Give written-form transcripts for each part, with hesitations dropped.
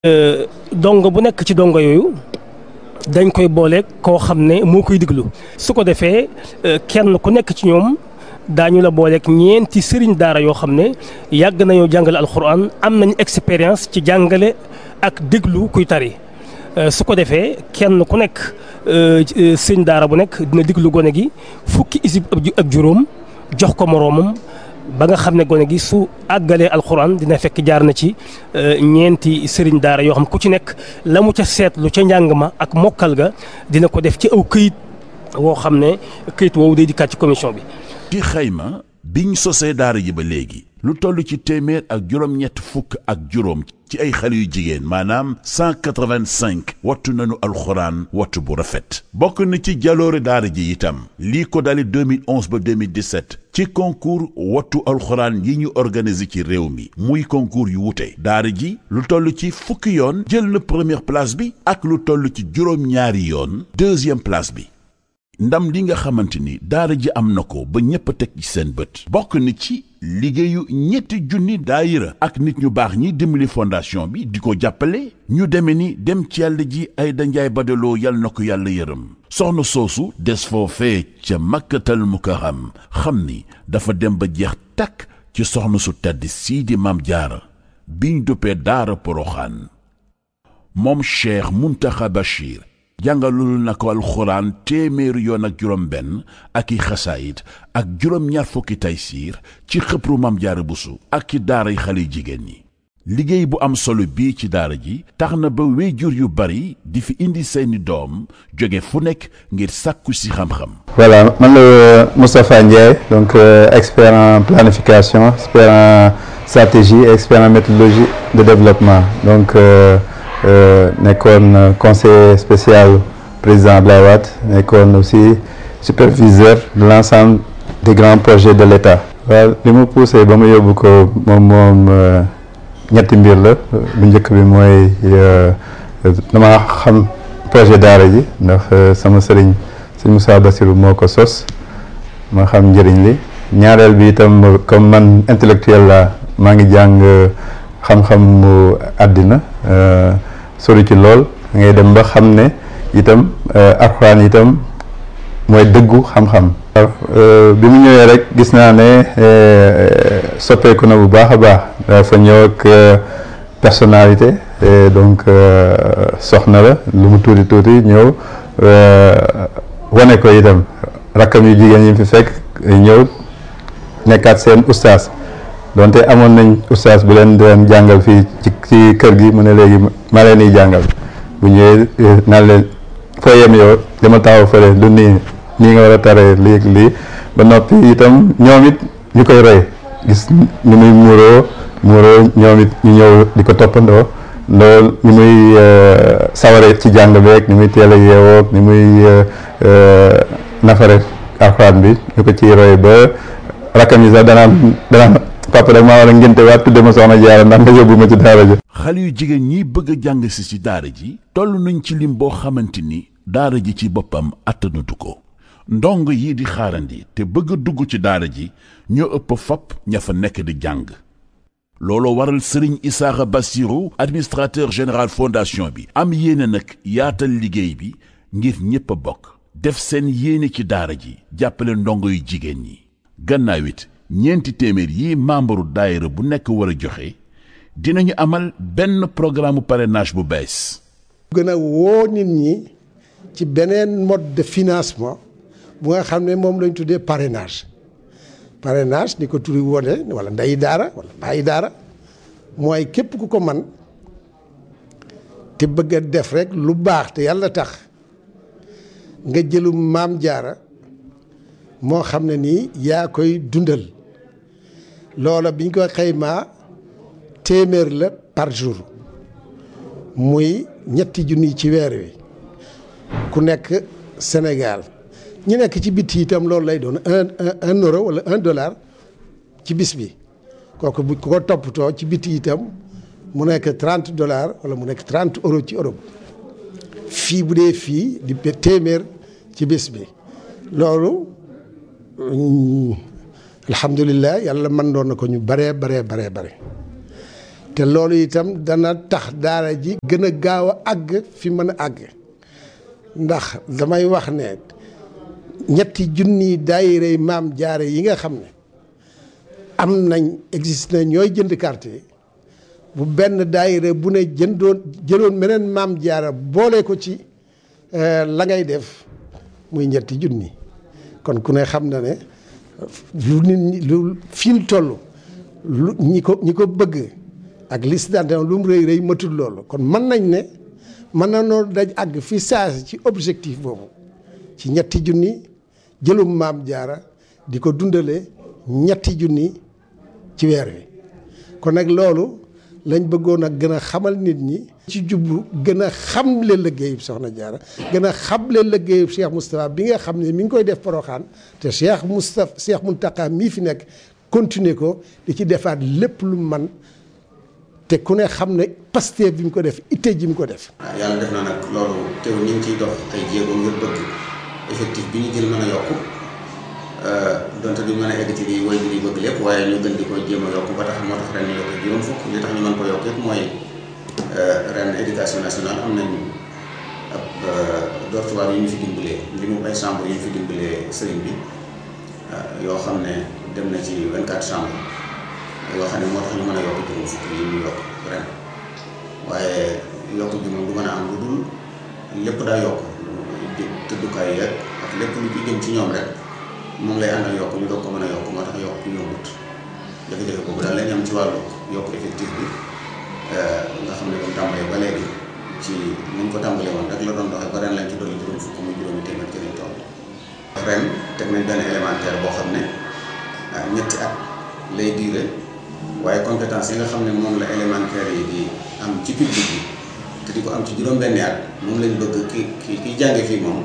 dongo bu nekk ci dongo yooyu dañ koy boole koo xam ne moo koy diglu su ko defee kenn ku nekk ci ñoom daañu la booleeg ñeenti sëriñ daara yoo xam ne yàgg nañoo jàngale alxuraan am nañ expérience ci jàngale ak déglu kuy tari su ko defee kenn ku nekk sëriñ daara bu nekk dina diglu gone gi fukki isib ak juróom jox ko moroomam ba nga xam ne gone gi su àggalee alxuraan dina fekk jaar na ci ñeenti sëriñ daara yoo xam ku ci nekk la mu ca seetlu ca njàng ma ak mokkal ga dina ko def ci aw këyit woo xam ne këyit woowu day dikkaat ci commission bi. ci xayma biñ sosee daara ji ba léegi lu toll ci téeméer ak juróom-ñett fukk ak juróom ci ay xale yu jigéen maanaam 185 wattu nañu alxuraan wattu bu rafet bokk na ci jaloore daara ji itam lii ko dali 2011 ba 2017 ci concours wattu alxuraan yi ñu organisé ci réew mi muy concours yu wute daara ji lu toll ci fukki yoon jël na première place bi ak lu toll ci juróom-ñaari yoon deuxième place bi ndam li nga xamante ni daara ji am na ko ba ñépp a teg ci seen bët bokk na ci liggéeyu ñetti junni daayira ak nit ñu baax ñi dimbali fondation bi di ko jàppale ñu deme ni dem ci yàlla ji ay danjaay badaloo yal na ko yàlla yërëm soxna soosu des foofee ca makkatal mukarram xam ni dafa dem ba jeex takk ci soxna su tedd sii di maam jaara biñ duppee daara poroxaan moom Cheikh Muntaxa Bachir jàngalul na ko alxuraan téeméeri yoon ak juróom benn ak i xasaayit ak juróom-ñaar fukki taysiir ci xëpru Maam Jaara Buso ak ci daaray xale jigéen ñi liggéey bu am solo bii ci daara ji tax na ba wéyjur yu bari di fi indi seeni doom jóge fu nekk ngir sàkku si xam-xam. Voilà man la Moustapha Ndiaye donc expert en planification expert en stratégie et expert en méthodologie de développement donc nekkoon conseiller spécial président Abdoulaye Wade nekkoon aussi superviseur de l'ensemble des grands projets de l'État. waaw li mu poussé ba mu yóbbu ko moom ñetti mbir la bu njëkk bi mooy dama xam projet daara ji ndax sama sëriñ Moussa Bassirou moo ko sos ma xam njëriñ li ñaareel bi itam comme man intellectuel la maa ngi jàng xam-xam mu àddina sori ci lool ngay dem ba xam ne itam alxuraan itam mooy dëggu xam-xam. bi mu ñëwee rek gis naa ne soppeeku na bu baax a baax dafa ñëw ak personnalité donc soxna la lu mu tuuti tuuti ñëw wane ko itam rakkam yu jigéen yi fi fekk ñëw nekkaat seen ustaas donte amoon nañ ustaas bu leen doon jàngal fii ci kër gi mu ne léegi ma leen di jàngal bu ñëwee naan leen foo yem yow dama taxaw fële du nii nga war a taree lii ba noppi itam ñoom it ñu koy roy gis ni muy muuroo ñoom it ñu ñëw di ko toppandoo loolu ni muy saware ci jàng beeg ni muy teel a yeewoog ni muy nafare alxuraan bi ñu ko ciy roy ba rakkam yi sax danaan papa rek maa war a ngénte waat tudde ma soxna Jaara ndax nga yóbbu ma ci daara ji. xale yu jigéen ñi bëgg a jàng si ci daara ji toll nañ ci lim boo xamante ni daara ji ci boppam attanatu ko ndong yi di xaarandi te bëgg a dugg ci daara ji ñoo ëpp fopp ña fa nekk di jàng looloo waral Serigne Issakha Bassirou administrateur général fondation bi am yéene nag yaatal liggéey bi ngir ñépp a bokk def seen yéene ci daara ji jàppale ndongo yu jigéen ñi gannaaw it ñeenti téeméer yi membre daayira bu nekk war a joxe dinañu amal benn programme parrainage bu bees. gën a woo nit ñi ci beneen mode de financement bu nga xam ne moom lañ tuddee parrainage ni ko turi wone wala ndeyi daara wala bàyyi daara mooy képp ku ko man te bëgg a def rek lu baax te yàlla tax nga jëlum maam jaara moo xam ne nii yaa koy dundal loola biñ ko xaymaa téeméer la par jour muy ñetti junni ci weer wi ku nekk Sénégal ñu nekk ci biti itam loolu lay doon un euro wala $1 ci bis bi kooku bu ko toppatoo ci biti itam mu nekk $30 wala mu nekk 30 euros ci Europe fii bu dee fii di téeméer ci bis bi loolu alhamdulilah yàlla mën doon na ko ñu bare te loolu itam dana tax daara ji gën a gaaw a àgg fi mën a àgg ndax damay wax ne ñetti junniy daayira maam jaara yi nga xam ne am nañ existe na ñooy jënd carte yi bu benn daayira bu ne jëloon meneen maam jaara boole ko ci la ngay def muy ñetti junni kon ku ne xam na ne lu nit ñi lu fi mu toll lu ñi ko bëgg ak liste d'adhésion lu mu rëy matul loolu kon mën nañ ne mën na noo daj àgg fi saasi ci objectif boobu ci ñetti junni jëlum maam jaara di ko dundale ñetti junni ci weer wi kon nag loolu lañ bëggoon a gën a xamal nit ñi ci jublu gën a xamle liggéeyub soxna jaara gën a xamle liggéeyub Cheikh Moustapha bi nga xam ne mi ngi koy def Porokhane te Cheikh Mountakha mii fi nekk continuer ko di ci defaat lépp lu man te ku ne xam ne Pastef bi mu ko def itte ji mu ko def. waaw yàlla def na nag loolu teew ñu ngi ciy dox ay jéego ngir bëgg effectif bi ñu jël mën a yokku donte duñ mën a egg ci lii woy bi ñuy bëgg lépp waaye ñu gën di ko jéem a yokku ba tax moo tax ren ñu yokk juróom fukk li tax ñu mën ko yokk yëpp mooy ren éducation nationale am nañ ab dortoir yu ñu fi dimbalee li mu ay chambre yu ñu fi dimbalee sëriñ bi yoo xam ne dem na ci 24 chambres yoo xam ne moo tax ñu mën a yokk juróom fukk yi ñu yokk ren waaye yokk bi moom du mën a am lu dul lépp daa yokk tëddukaay yeeg ak lépp lu ci jëm ci ñoom rek moom lay àndal yokk ñu doog ko mën a yokk moo tax yokk ñu yombut jafe-jafe boobu daal lañ am ci wàllu yokk effectif bi nga xam ne ba mu tàmbalee ba léegi ci ni ñu ko tàmbalee woon rek la doon doxee ba ren lañ ci dolli juróom fukk muy juróomi téeméer ci lañ toll ren teg nañ benn élémentaire boo xam ne ñetti at lay diire waaye compétence yi nga xam ne moom la élémentaire yi di am ci public bi te di ko am ci juróom-benni at moom lañ bëgg ki jànge fii moom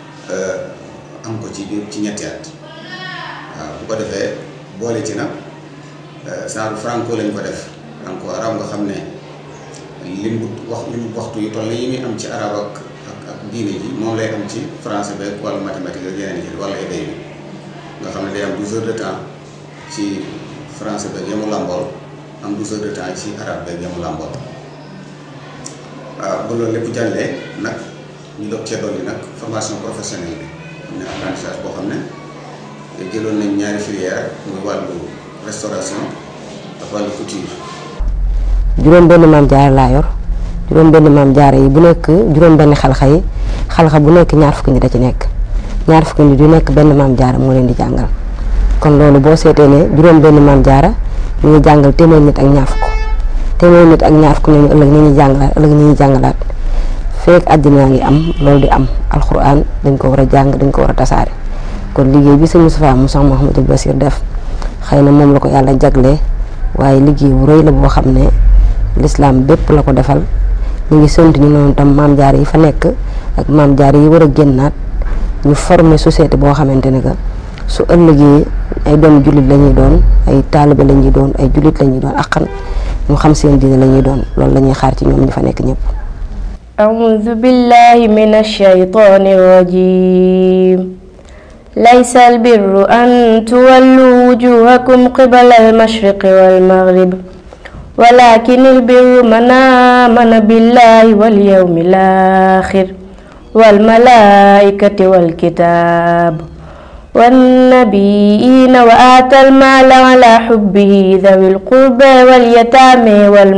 am ko ci ñetti at waaw bu ko defee boole ci nag genre franco lañ ko def franco arab nga xam ne lim waxtu yu toll yi muy am ci arab ak diine ji moom lay am ci français beeg wala mathématique ak yeneen yi wala éday bi nga xam ne day am 12 heures de temps ci français beeg yamu làmbool am 12 heures de temps ci arabe beeg yamu làmbool waaw bu loolu lépp jàllee nag ñu doog cee dolli nag formation professionnelle bi am na apprentissage boo xam ne jëloon nañ ñaari filière muy wàllu restauration ak wàllu couture. juróom benn maam jaara laa yor juróom benn maam jaara yi bu nekk juróom benn xalxa yi xalxa bu nekk ñaar fukki nit da ci nekk ñaar fukki nit yu nekk benn maam jaara moo leen di jàngal kon loolu boo seetee ne juróom benn maam jaara ñu ngi jàngal téeméer nit ak ñaar fukk téeméer nit ak ñaar fukk nañu ëllëg ni ñuy jàngalaat feek àddina ngi am loolu di am alxuraan dañ ko war a jàng dañ ko war a tasaare kon liggéey bi sëñ Moustapha Moussa Mouhamadou Bassir def xëy na moom la ko yàlla jaglee waaye liggéey bu rëy la boo xam ne l'islam bépp la ko defal ñu ngi sant ñu noonu tam maam jaar yi fa nekk ak maam jaar yi war a génnaat ñu former société boo xamante ne que su ëllëgee ay doom jullit la ñuy doon ay taalibe la ñuy doon ay jullit la ñuy doon akkan ñu xam seen diine la ñuy doon loolu la ñuy xaar ci ñoom ñi fa nekk ñëpp. أعوذ بالله من الشيطان الرجيم ليس البر أن تولوا وجوهكم قبل المشرق والمغرب ولكن البر من آمن بالله واليوم الآخر والملائكة والكتاب والنبيين وآتى المال على حبه ذوي القربى واليتامى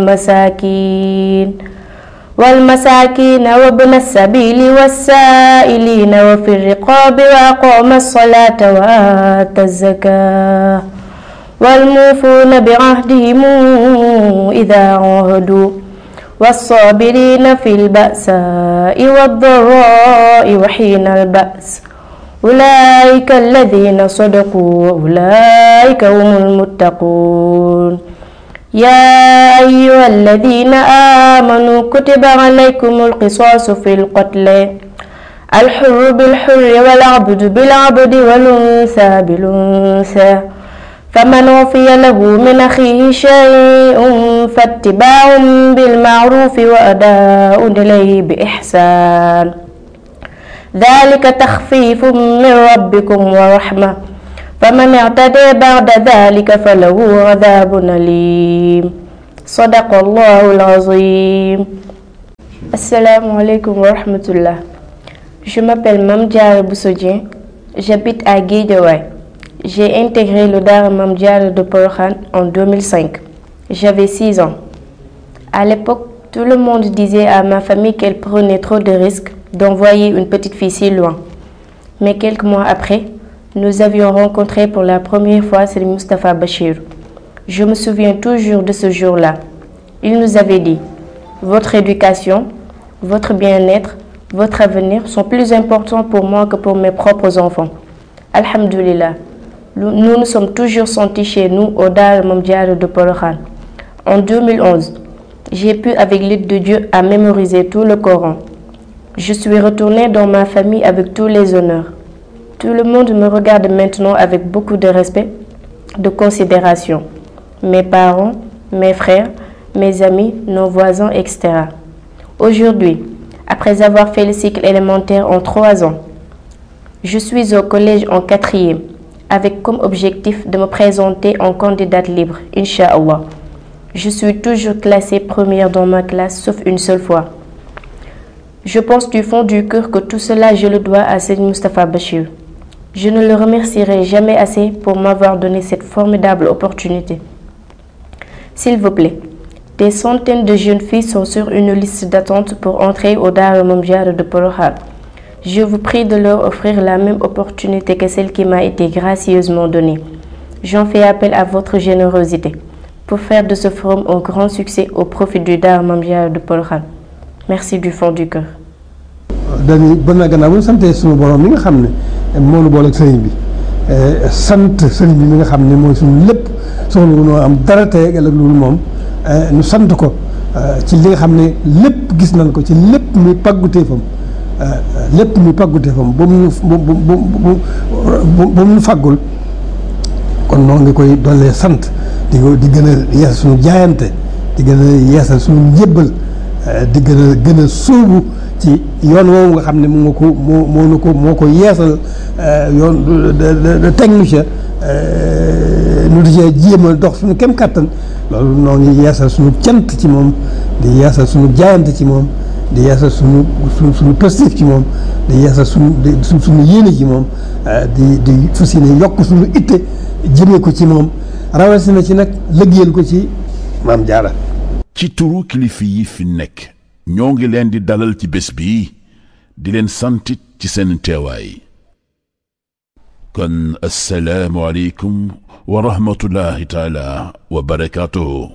والمساكين وابن السبيل والسائلين وفي الرقاب وأقام الصلاة وآتى الزكاة والموفون بعهدهم إذا عاهدوا والصابرين في البأساء والضراء وحين البأس أولئك الذين صدقوا وأولئك هم المتقون يا أيها الذين آمنوا كتب عليكم القصاص في القتل الحر بالحر والعبد بالعبد والأنثى بالأنثى فمن عفي له من أخيه شيء فاتباع بالمعروف وأداء إليه بإحسان ذلك تخفيف من ربكم ورحمة فمن اعتدى بعد ذلك فله عذاب أليم Sadaqallahul azim. Assalamu alaikum wa rahmatullah. Je m'appelle Mame Diarra Bousso Dieng. J'habite à Guédiawaye. J'ai intégré le Daara Mame Diarra de Porokhane en 2005. J'avais 6 ans. À l'époque, tout le monde disait à ma famille qu'elle prenait trop de risques d'envoyer une petite fille si loin. Mais quelques mois après, nous avions rencontré pour la première fois Serigne Moustapha Bachir. Je me souviens toujours de ce jour-là. Il nous avait dit: votre éducation, votre bien-être, votre avenir sont plus importants pour moi que pour mes propres enfants. Alhamdulillah, nous nous sommes toujours sentis chez nous au Daara Mame Diarra de Porokhane. En 2011, j'ai pu, avec l'aide de Dieu, à mémoriser tout le Coran. Je suis retournée dans ma famille avec tous les honneurs. Tout le monde me regarde maintenant avec beaucoup de respect, de considération. Mes parents, mes frères, mes amis, nos voisins, etc. Aujourd'hui, après avoir fait le cycle élémentaire en 3 ans, je suis au collège en 4e, avec comme objectif de me présenter en candidate libre, Inch'Allah. Je suis toujours classée première dans ma classe, sauf une seule fois. Je pense du fond du cœur que tout cela, je le dois à Serigne Moustapha Bachir. Je ne le remercierai jamais assez pour m'avoir donné cette formidable opportunité. S'il vous plaît, des centaines de jeunes filles sont sur une liste d'attente pour entrer au Daara Mame Diarra de Porokhane. Je vous prie de leur offrir la même opportunité que celle qui m'a été gracieusement donnée. J'en fais appel à votre générosité pour faire de ce forum un grand succès au profit du Daara Mame Diarra de Porokhane. Merci du fond du cœur. dañuy ba na gannaaw bu ñu santee suñu borom mi nga xam ne moo ñu boole ak sëriñ bi sant sëriñ bi mi nga xam ne mooy suñu lépp soxla wu noo am dara tey ak ëllëg loolu moom ñu sant ko ci li nga xam ne lépp gis nañ ko ci lépp muy pàgguteefam ba mu ñu fàggul kon noonu nga koy dollee sant di gën a yeesal suñu jaayante di gën a yeesal suñu njébbal di gën a sóobu ci yoon woowu nga xam ne moo ko yeesal yoon de technique nu di cee jéem a dox suñu kem kattan loolu noo ngi yeesal suñu cant ci moom di yeesal suñu jaayante ci moom di yeesal suñu positif ci moom di yeesal suñu yéene ci moom di fas yéene yokk suñu itte jëmee ko ci moom rawatina ci nag liggéeyal ko ci Mame Diarra. ci turu kilifa yi fi nekk ñoo ngi leen di dalal ci bés bi di leen santit ci seen teewaay kon assalaamu aleykum wa rahmatullahi taala wa barakaatuhu.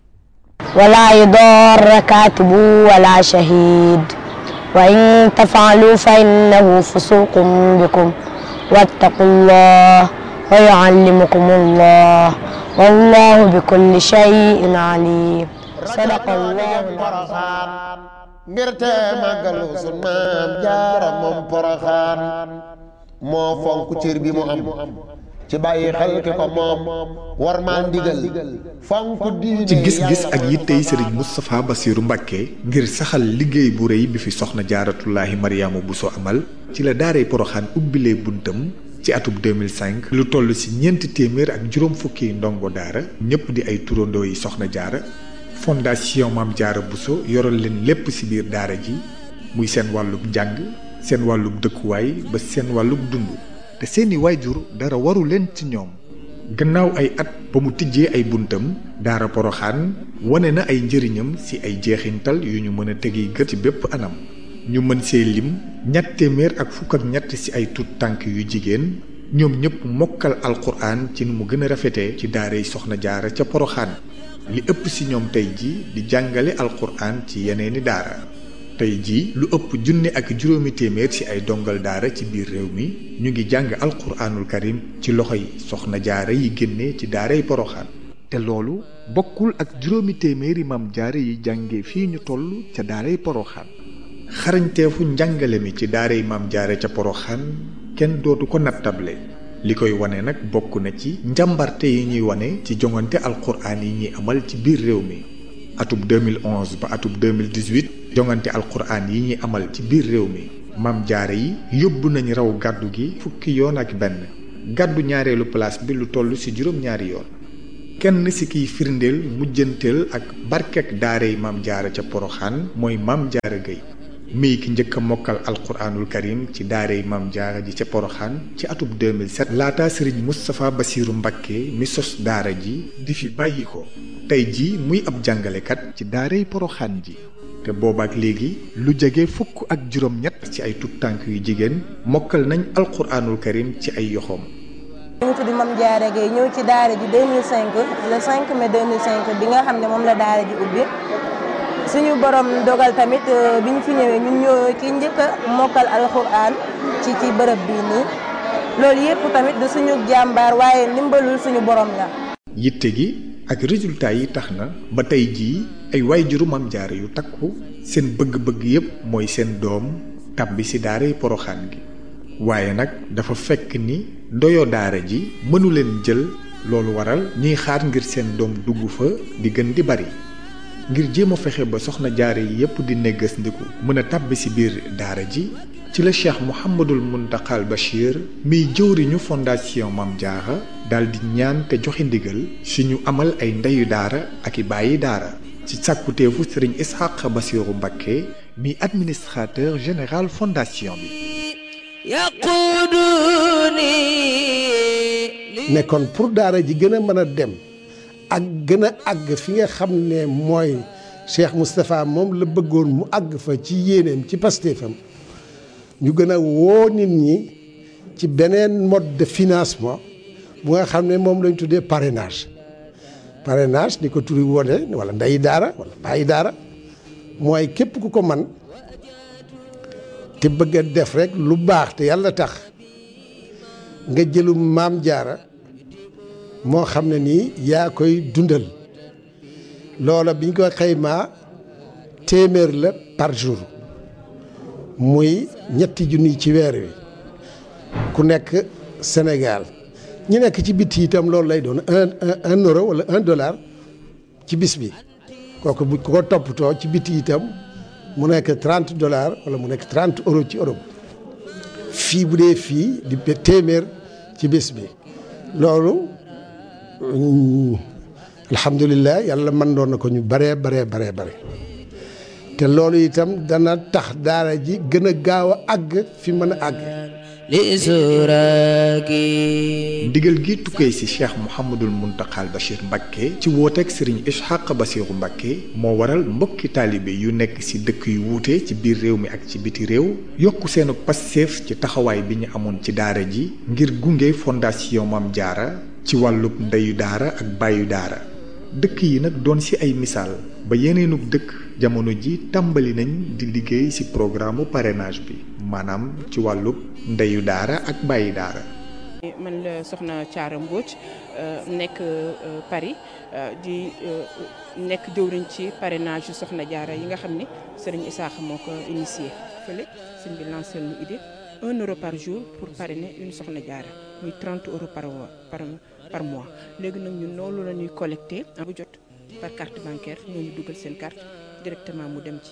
ولا يضار كاتب ولا شهيد وإن تفعلوا فإنه فسوق بكم واتقوا الله ويعلمكم الله والله بكل شيء عليم صدق الله العظيم ngirte màggalu sun Maam Jaara moom Porokhane moo fonk cër bi mu am ci bàyyi xel ki ko moom war maa ndigal fonk diine ci gis-gis ak yittey Serigne Moustapha Bassirou Mbacké ngir saxal liggéey bu rëy bi fi soxna Jaaratullaahi Mariama Bousso amal ci la daaray Porokhane ubbilee buntam ci atub 2005 lu toll ci 400 ak juróom fukki ndongo daara ñëpp di ay turandoo yi soxna jaara fondation Mame Diarra Bousso yoral leen lépp ci biir daara ji muy seen wàllub njàng seen wàllub dëkkuwaay ba seen wàllub dund te seeni waajur dara waru leen ci ñoom gannaaw ay at ba mu tijjee ay buntam daara Porokhane wane na ay njëriñam ci ay jeexintal yu ñu mën a tegi gët ci bépp anam ñu mën see lim 253 ci ay tut tànk yu jigéen ñoom ñëpp mokkal alquran ci nu mu gën a rafetee ci daaray soxna jaara ca Porokhane li ëpp ci ñoom tey ji di jàngale alquran ci yeneeni daara tey ji lu ëpp 1,500 ci ay dongal daara ci biir réew mi ñu ngi jàng alquranul karim ci loxoy soxna jaara yi génne ci daaray Porokhane te loolu bokkul ak 200 Mame Diarra yi jànge fii ñu toll ca daaray Porokhane xarañteefu njàngale mi ci daaray Mame Diarra ca Porokhane kenn dootu ko nattable li koy wane nag bokk na ci njàmbarte yi ñuy wane ci jongante alquran yi ñuy amal ci biir réew mi atub 2011 ba atub 2018 jongante alquran yi ñuy amal ci biir réew mi Mame Diarra yi yóbbu nañ raw gàddu gi fukki yoon ak benn gàddu ñaareelu place bi lu toll ci juróom-ñaari yoon kenn ci kiy firndeel mujjanteel ak barkek daaray Maam Jaara ca Poroxaan mooy Maam Jaara Gueye mii ki njëkk a mokkal alquranul karim ci daaray Maam Jaara ji ca Poroxaan ci atub 2007 laata sëriñ Moustapha Bassirou Mbacké mi sos daara ji di fi bàyyi ko tey ji muy ab jàngalekat ci daaray Poroxaan ji te boobaak léegi lu jege fukk ak juróom-ñett ci ay tuttànk yu jigéen mokkal nañ alquranul karim ci ay yoxoom. ñu tudd Mame Diarra Gueye ñëw ci daara ji 2005 le 5 mai 2005 bi nga xam ne moom la daara ji ubbi suñu borom dogal tamit bi ñu fi ñëwee ñun ñoo ki njëkk a mokkal alquran ci bërëb bii nii loolu yëpp tamit du suñu jàmbaar waaye ndimbalul suñu borom la. yitte gi ak résultat yi tax na ba tey jii ay waajuru Maam Jaara yu takku seen bëgg-bëgg yépp mooy seen doom tàbbi ci daaray Poroxaan gi waaye nag dafa fekk ni ndoyo daara ji mënu leen jël loolu waral ñuy xaar ngir seen doom dugg fa di gën di bari ngir jéem a fexe ba soxna jaare yi yépp di neggas ndiku mën a tàbbi ci biir daara ji ci la Cheikh Mouhamadul Muntaxal Bachir miy jëwriñu fondation Maam Jaara daldi ñaan te joxe ndigal suñu amal ay ndeyu daara ak i bàyyi daara ci sàkkuteefu sëriñ Ishaq Bassirou Mbacké mi administrateur général fondation bi nekkoon pour daara ji gën a mën a dem ak gën a àgg fi nga xam ne mooy Cheikh Moustapha moom la bëggoon mu àgg fa ci yéeneem ci pastéefam ñu gën a woo nit ñi ci beneen mode de financement bu nga xam ne moom lañ tuddee parrainage ni ko turi wone wala ndeyi daara wala bàyyi daara mooy képp ku ko man te bëgg a def rek lu baax te yàlla tax nga jëlu Maam Jaara moo xam ne nii yaa koy dundal loola biñ ko xaymaa téeméer la par jour muy ñetti junni ci weer wi ku nekk Sénégal ñi nekk ci biti itam loolu lay doon un euro wala $1 ci bis bi kooku bu ko toppatoo ci biti itam mu nekk $30 wala mu nekk 30 euros ci Europe fii bu dee fii di téeméer ci bis bi loolu alhamdulilah yàlla mën doon na ko ñu bare te loolu itam dana tax daara ji gën a gaaw a àgg fi mën a àgg. ndigal gi tukkee ci Cheikh Mouhamadul Muntaxal Bachir Mbacké ci wooteeg Serigne Ishaq Bassirou Mbacké moo waral mbokki taalibe yu nekk ci dëkk yu wuute ci biir réew mi ak ci biti réew yokku seenu passeef ci taxawaay bi ñu amoon ci daara ji ngir gunge fondation Maam Jaara ci wàllub ndeyu daara ak bàyyu daara dëkk yi nag doon ci ay misaal ba yeneenug dëkk jamono ji tàmbali nañ di liggéey ci programme parrainage bi maanaam ci wàllub ndeyu daara ak bàyyi daara. man la soxna Thiara Mbodj nekk Paris di nekk jëwriñ ci parrainage yu soxna Jaara yi nga xam ne Serigne Issakha moo ko initié fële sëñ bi lancé lu idée €1 par jour pour parrainer une soxna Jaara muy €30 par mois léegi nag ñun loolu la ñuy collecté bu jot par carte bancaire ñooñu dugal seen carte directement mu dem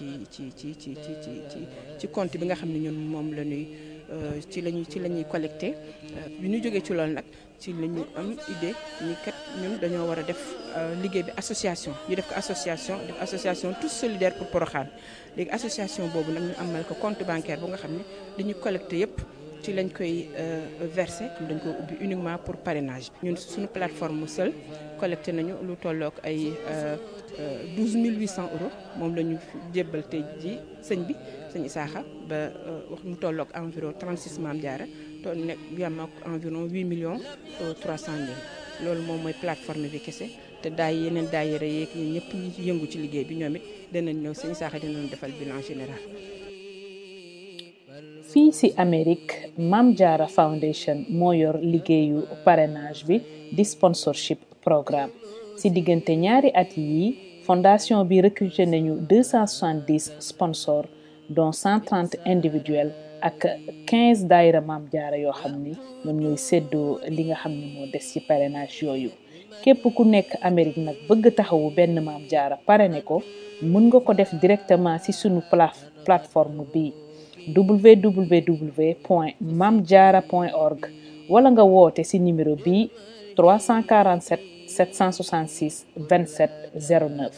ci compte bi nga xam ne ñun moom la ñuy ci la ñuy collecté bi ñu jógee ci loolu nag ci la ñu am idée ni kat ñun dañoo war a def liggéey bi association ñu def ko association tous solidaires pour Porokhane léegi association boobu nag ñu amal ko compte bancaire bu nga xam ne li ñu collecté yépp ci lañ koy versé dañ ko ubbi uniquement pour parrainage ñun suñu plateforme seul collecté nañu lu tollook ay 12 800 € moom la ñu jébbal tey ji sëñ Issakha ba wax mu tollook environ 36 Maam Jaara to nekk yam ak environ 8 300 000 loolu moom mooy plateforme bi kese te yeneen daayira yeeg ñun ñëpp ñi ci yëngu ci liggéey bi ñoom it danañ ñëw sëñ Issakha dinañ defal bilan général. fii ci Amérique Maam Jaara Foundation moo yor liggéeyu parrainage bi di sponsorship programme ci diggante ñaari at yi fondation bi recruté nañu 270 sponsors dont 130 individuels ak 15 daayira Maam Jaara yoo xam ni ñoom ñooy séddoo li nga xam ne moo des ci parrainage yooyu képp ku nekk Amérique nag bëgg taxawu benn Maam Jaara parrainé ko mën nga ko def directement ci sunu plateforme bi www.mamdiara.org wala nga woote ci numéro bi 347 766 27 09.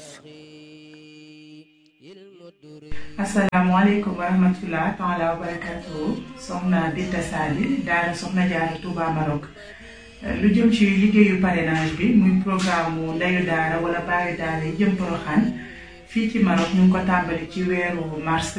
asalaamaaleykum wa rahmatulah taala wa barakatuhu soxna Binta Sali daara Soxna Jaara Touba Maroc lu jëm ci liggéeyu parrainage bi muy programme mu ndeyu daara wala baayu daara yi jëm Porokhane fii ci Maroc ñu ngi ko tàmbali ci weeru mars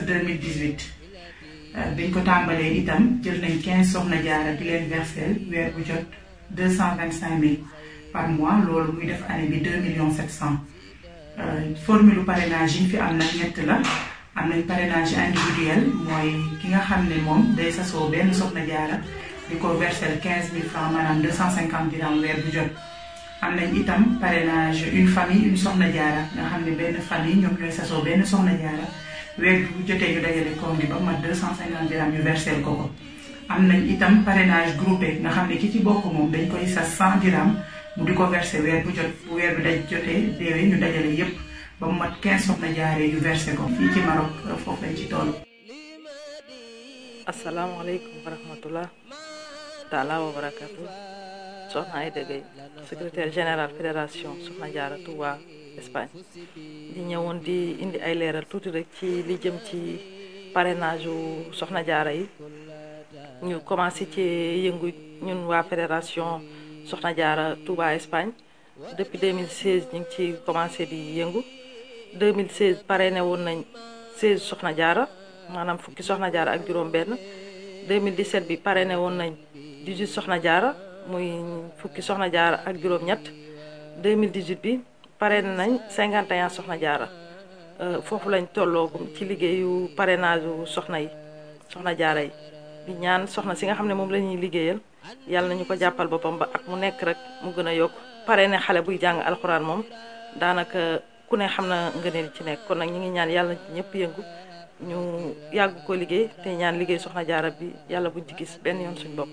2018 biñ ko tàmbalee itam jël nañ 15 soxna jaara di leen versel weer bu jot 225 000 par mois loolu muy def année bi 2,7 millions. formule parrainage yi fi am nag ñett la am nañ parrainage individuel mooy ki nga xam ne moom day sasoo benn soxna jaara di ko versel 15 000 francs maanaam 250 dirhams weer bu jot. am nañ itam parrainage une famille une soxna jaara nga xam ne benn famille ñoom ñooy sasoo benn soxna jaara weer bu jotee ñu dajale koom bi ba mat 250 dirhams ñu versel ko ko. am nañ itam parrainage groupé nga xam ne ki ci bokk moom dañ koy sas 100 dirhams mu di ko versé weer bu jot bu weer bi daj jotee déwee ñu dajale yépp ba mu mat 15 soxna jaaree yu versé ko fii ci Maroc foofu lañ ci toll. asalaamaaleykum wa rahmatullah taala wa barakatu soxna Aïda Gueye secrétaire général fédération Soxna Jaara Touba Espagne di ñëwoon di indi ay leeral tuuti rek ci li jëm ci parrainage u Soxna Jaara yi ñu commencé ci yëngu ñun waa fédération Soxna Jaara Touba Espagne depuis 2016 ñu ngi ci commencé di yëngu 2016 parrainé woon nañ 16 Soxna Jaara maanaam fukki Soxna Jaara ak juróom benn 2017 bi parrainé woon nañ 18 Soxna Jaara muy fukki Soxna Jaara ak juróom ñett 2018 bi parrainé nañ 51 Soxna Jaara foofu lañ tolloogum ci liggéeyu parrainage u soxna yi Soxna Jaara yi di ñaan soxna si nga xam ne moom la ñuy liggéeyal yàlla nañu ko jàppal boppam ba ak mu nekk rek mu gën a yokk parrainé xale buy jàng alxuraan moom daanaka ku ne xam na ngëneel ci nekk kon nag ñu ngi ñaan yàlla ñëpp yëngu ñu yàgg ko liggéey te ñaan liggéey Soxna Jaara bi yàlla buñ ci gis benn yoon suñ bopp.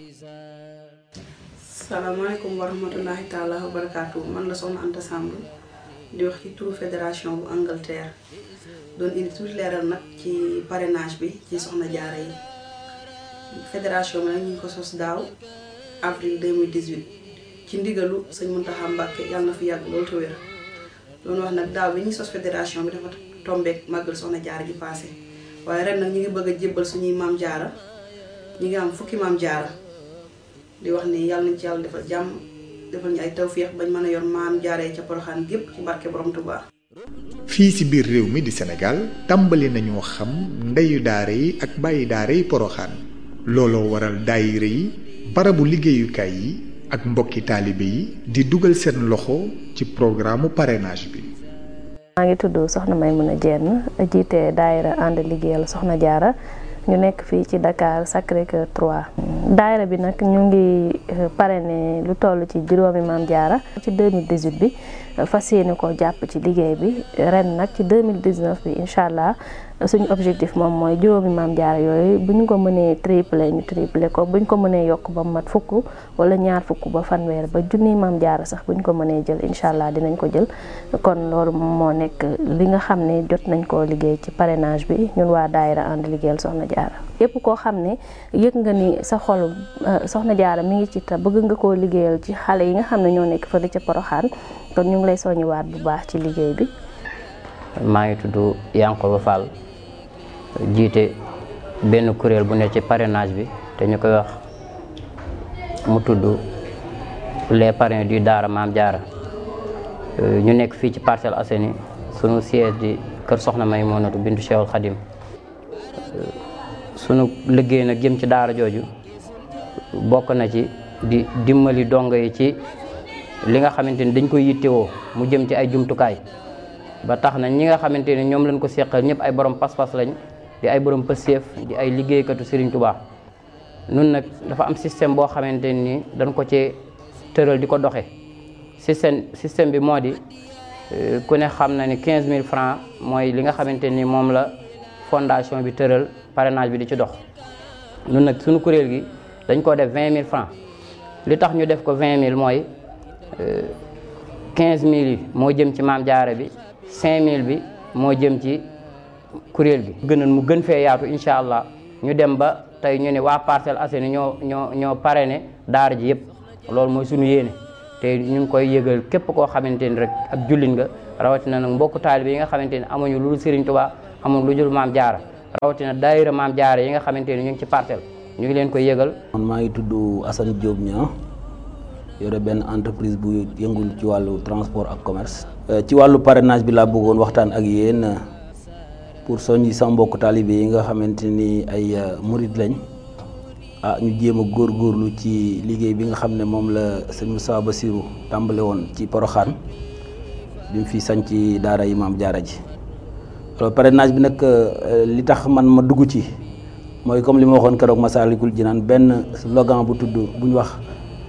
salaamaaleykum wa rahmatullahi taala wa barakaatu man la soxna Anta Samb di wax ci turu fédération bu Angleterre doon indi tuuti leeral nag ci parrainage bi ci Soxna Jaara yi fédération bi nag ñu ngi ko sos daaw avril 2018 ci ndigalu sëñ Muntaxa Mbàkke yàlla na fi yàgg loolu te wér loolu wax nag daaw bi ñu sos fédération bi dafa tombeek màggal Soxna Jaara ji passé waaye ren nag ñu ngi bëgg a jébbal suñuy maam jaara ñu ngi am fukki maam jaara di wax ni yàlla nañ ci yàlla defal jàmm defal ñu ay tawféex bañ mën a yor maam jaaree ca Porokhane gépp ci barke borom Tuubaa. fii ci biir réew mi di Sénégal tàmbali nañoo xam ndeyu daara yi ak bàyyi daara yi Porokhane looloo waral daayira yi barabu liggéeyukaay yi ak mbokki taalibe yi di dugal seen loxo ci programme parrainage bi. maa ngi tudd Soxna Maymuna Jenn jiite daayira ànd liggéeyal Soxna Jaara ñu nekk fii ci Dakar Sacré-Cœur 3 daayira bi nag ñu ngi parrainé lu toll ci juróomi maam jaara ci 2018 bi fas yéene ko jàpp ci liggéey bi ren nag ci 2019 bi incha allah suñu objectif moom mooy juróomi maam jaara yooyu bu ñu ko mënee triplé ñu triplé ko bu ñu ko mënee yokk ba mat fukk wala ñaar fukk ba fanweer ba junniy maam jaara sax bu ñu ko mënee jël incha allah dinañ ko jël kon loolu moo nekk li nga xam ne jot nañ koo liggéey ci parrainage bi ñun waa daayira ànd liggéeyal Soxna Jaara yépp koo xam ne yëg nga ni sa xol Soxna Jaara mi ngi ci te bëgg nga koo liggéeyal ci xale yi nga xam ne ñoo nekk fële ca Porokhane kon ñu ngi lay soññiwaat bu baax ci liggéey bi. maa ngi tudd Yankoba Fall jiite benn kuréel bu ne ci parrainage bi te ñu koy wax mu tudd les parrains du Daara Maam Jaara ñu nekk fii ci Parcelles Assainies sunu siège di kër Soxna Maymunatu bintu Cheikhul Khadim sunu liggéey nag jëm ci daara jooju bokk na ci di dimbali dongo yi ci li nga xamante ni dañ koy yittewoo mu jëm ci ay jumtukaay ba tax na ñi nga xamante ni ñoom lañ ko seqal ñëpp ay borom pas-pas lañ di ay borom pëseef di ay liggéeykatu Serigne Touba nun nag dafa am système boo xamante ni dañ ko ci tëral di ko doxe système bi moo di ku ne xam na ni 15 000 francs mooy li nga xamante ni moom la fondation bi tëral parrainage bi di ci dox nun nag suñu kuréel gi dañ ko def 20 000 francs li tax ñu def ko 20 000 mooy 15 000 yi moo jëm ci maam jaara bi 5 000 bi moo jëm ci kuréel gi gënoon mu gën fee yaatu incha allah ñu dem ba tey ñu ne waa Parcelles Assainies ñoo parrainé daara ji yëpp loolu mooy suñu yéene te ñu ngi koy yëgal képp koo xamante ni rek ab jullit nga rawatina nag mbokku taalibe yi nga xamante ni amuñu lu dul Serigne Touba amuñu lu dul Maam Jaara rawatina daayira Maam Jaara yi nga xamante ni ñu ngi ci Parcelles ñu ngi leen koy yëgal. man maa ngi tudd Assane Diop Niang yore benn entreprise bu yëngul ci wàllu transport ak commerce. ci wàllu parrainage bi laa bëggoon waxtaan ak yéen pour soññi sama mbokku taalibe yi nga xamante ni ay murid lañ ñu jéem a góorgóorlu ci liggéey bi nga xam ne moom la sëñ Moussa Bassirou tàmbale woon ci Porokhane bi mu fi sañ ci daara yi Maam Jaara ji. alors parrainage bi nag li tax man ma dugg ci mooy comme li ma waxoon keroog Massalikul Jinaan benn slogan bu tudd bu ñu wax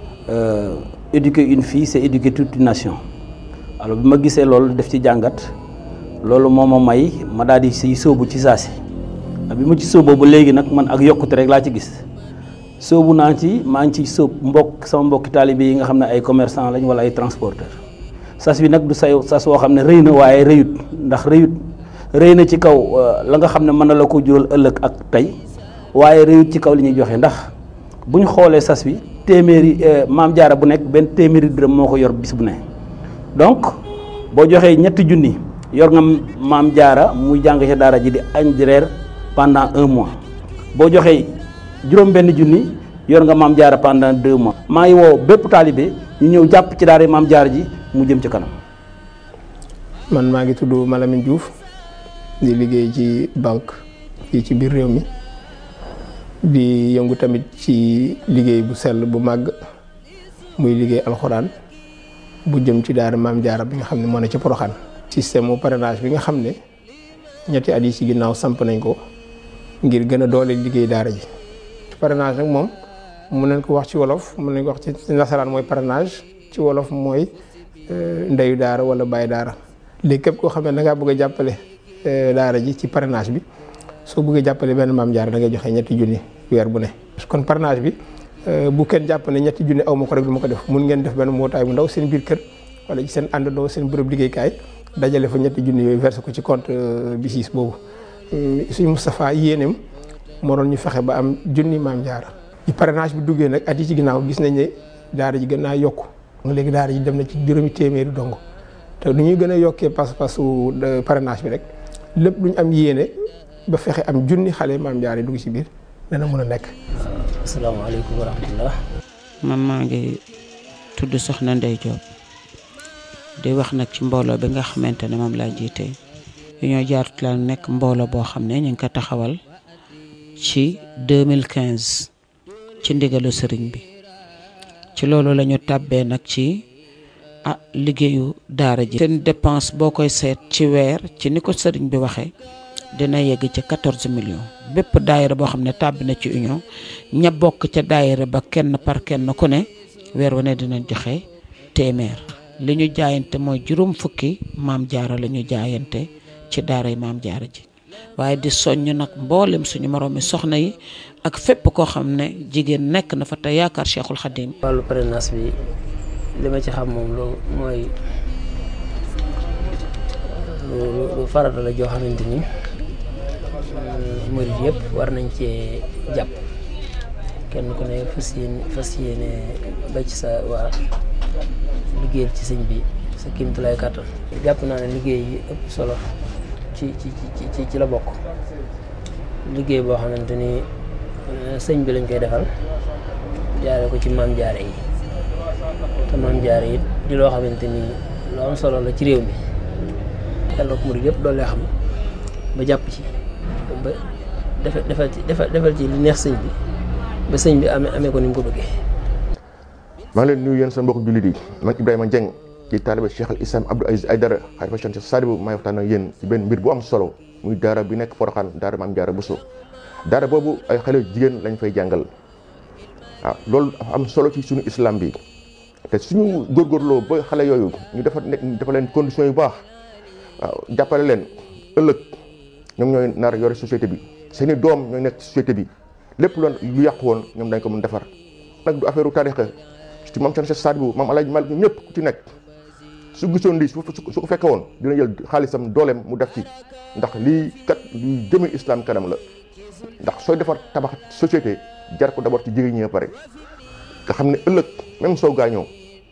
éduquer une fille c'est éduquer toute une nation. alors bi ma gisee loolu def ci jàngat loolu moo ma may ma daal di siy sóobu ci saa si bi ma ci sóoboo ba léegi nag man ak yokkute rek laa ci gis sóobu naa ci maa ngi ci sóob sama mbokki taalibe yi nga xam ne ay commerçant lañ wala ay transporteur sas bi nag du sas woo xam ne rëy na waaye rëyut ndax rëy na ci kaw la nga xam ne mën na la ko jural ëllëg ak tey waaye rëyut ci kaw li ñuy joxe ndax bu ñu xoolee sas bi téeméeri Maam Jaara bu nekk benn téeméeri dërëm moo ko yor bis bu ne donc boo joxee 3 junni yor nga Maam Jaara muy jàng ca daara ji di añ di reer pendant 1 mois boo joxee juróom-benn junni yor nga Maam Jaara pendant 2 mois. maa ngi woo bépp taalibe ñu ñëw jàpp ci daara Maam Jaara ji mu jëm ci kanam. man maa ngi tudd Malamine Diouf di liggéey ci banque fii ci biir réew mi di yëngu tamit ci liggéey bu sell bu màgg muy liggéey alxuraan bu jëm ci daara Maam Jaara bi nga xam ne moo ne ci Porokhane. système mu parrainage bi nga xam ne ñetti at yi ci ginnaaw samp nañ ko ngir gën a doole liggéey daara ji. parrainage nag moom mun nañ ko wax ci wolof mun nañ ko wax ci nasaraan mooy parrainage ci wolof mooy ndeyu daara wala bàyyi daara. léegi képp koo xam ne da ngaa bëgg a jàppale daara ji ci parrainage bi soo bëggee jàppale benn Maam Jaara da ngay joxe 3 junni weer bu ne. kon parrainage bi bu kenn jàpp ne 3 junni aw ma ko rek du ma ko def mun ngeen def benn mbootaay bu ndaw seen biir kër wala ci seen àndandoo seen bërëb liggéeykaay dajale fa 3 junni yooyu versé ko ci compte BICIS boobu. suñu Moustapha yéeneem moo doon ñu fexe ba am junni Maam Jaara. ci parrainage bi duggee nag at yi ci ginnaaw gis nañ ne daara ji gën naa yokku léegi daara ji dem na ci juróomi téeméeri dong te nu ñuy gën a yokkee pas-pasu parrainage bi rek lépp lu ñu am yéene ba fexe am junni xale Maam Jaara yi dugg ci biir dana mën a nekk. asalaamaaleykum wa rahmatullah. man maa ngi tudd Soxna Ndey Diop di wax nag ci mbooloo bi nga xamante ne moom laa jiite Union Jaaratullaah nekk mbooloo boo xam ne ñu ngi ko taxawal ci 2015 ci ndigalu sëriñ bi ci loolu la ñu tàbbee nag ci liggéeyu daara ji. seen dépense boo koy seet ci weer ci ni ko sëriñ bi waxee dina yegg ci 14 millions bépp daayira boo xam ne tàbbi na ci union ña bokk ca daayira ba kenn par kenn ku ne weer wane dinañ joxe téeméer li ñu jaayante mooy 50 Maam Jaara la ñu jaayante ci daaray Maam Jaara ji waaye di soññ nag mboolem suñu moroomi soxna yi ak fépp koo xam ne jigéen nekk na fa te yaakaar Cheikhul Khadim. wàllu parrainage bi li ma ci xam moom lu mooy lu farata la joo xamante ni murid yëpp war nañ cee jàpp kenn ku ne fas yéene ba ci sa waa liggéeyal ci sëñ bi sa kéemtulaay kàttan. jàpp naa ne liggéey yi ëpp solo ci la bokk liggéey boo xamante ni sëñ bi lañ koy defal jaare ko ci Maam Jaara yi te Maam Jaara yi di loo xamante ni lu am solo la ci réew mi yàlla ko murid yëpp doole xam ba jàpp ci ba defal ci li neex sëñ bi ba sëñ bi amee ko ni mu ko bëggee. maa ngi leen nuyu yéen sa mbokk jullit yi man Ibrahima Dieng ci taalibe Cheikh al Islam Abdou Aziz Aïdara xalifa Cheikh Sadibou maay waxtaan ak yéen ci benn mbir bu am solo muy daara bi nekk Porokhane daara Maam Jaara Bousso daara boobu ay xale jigéen lañ fay jàngal waaw loolu dafa am solo ci suñu islam bi te suñu góorgóorloo ba xale yooyu ñu dafa leen conditions yu baax waaw jàppale leen ëllëg ñoom ñooy nar yore société bi seeni doom ñooy nekk société bi lépp lu yàqu woon ñoom dañ ko mën defar nag du affaire u tarixa ci maam Cheikh Sadibou maam Alaaji Malik ñëpp ku ci nekk su gisoon lii su ko fekke woon dina jël xaalisam dooleem mu def ci ndax lii kat luy jëme islam kanam la ndax sooy defar tabax société jar ko d'abord ci jigéen ñi pare nga xam ne ëllëg même soo gaañoo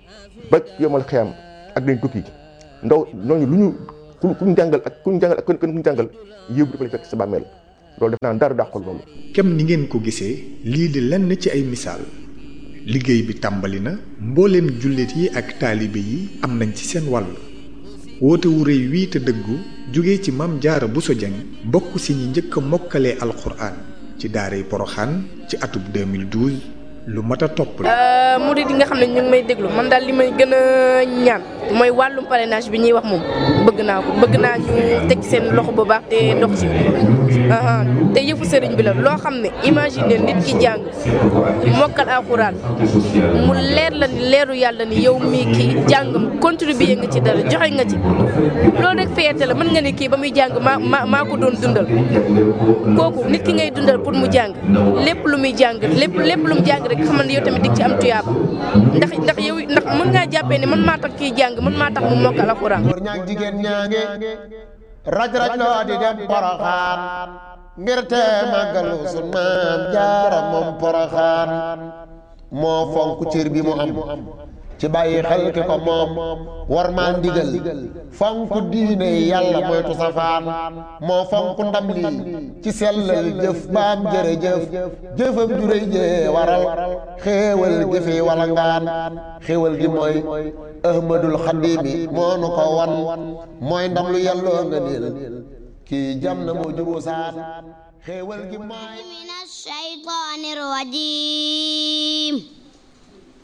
ba yomal xiyam ak dañ tukki ndaw ñooñu lu ñu kuñ jàngal ak kuñ jàngal yiw bi dafa lay fekk sa bàmmeel loolu def naa dara dàqul loolu. kem ni ngeen ko gisee lii di lenn ci ay misaal liggéey bi tàmbali na mbooleem jullit yi ak taalibe yi am nañ ci seen wàll woote wu rëy wii te dëggu jóge ci Maam Jaara Buso Jeng bokk si ñi njëkk a mokkalee alxuraan ci daaray Poroxaan ci atub 2012 lu mat a topp la. murid yi nga xam ne ñu ngi may déglu man daal li may gën a ñaan mooy wàllum parrainage bi ñuy wax moom bëgg naa ñu teg seen loxo bu baax te dox ci te yëfu sëriñ bi la loo xam ne imagine nit ki jàng mokkal alxuraan mu leer la ni leeru yàlla ni yow mii kii jàngam contribuer nga ci dara joxe nga ci loolu rek fierté la mën nga ne kii ba muy jàng maa ko doon dundal kooku nit ki ngay dundal pour mu jàng lépp lu muy jàng lépp lu mu jàng rek xamal ne yow tamit di ci am tuyaaba ndax mën ngaa jàppee ne man maa tax kii jàng man maa tax mu mokkal alxuraan. góor ñaag jigéen ñaange raj loo di dem Poroxaan ngir te màggalu sun Maam Jaara moom Poroxaan moo fonk cër bi mu am ci bàyyi xel ki ko moom war maa ndigal fonk diine yàlla moytu safaan moo fonk ndam lii ci sellal jëf baam jërëjëf jëfam juréy jee waral xéewal jëfe wala ngaan xéewal gi mooy ahmadul xadimi moo nu ko wan mooy ndam lu yàlloo nga niil kii jam na moo jubu saan xéewal gi mooy minash shaytaanir rajiim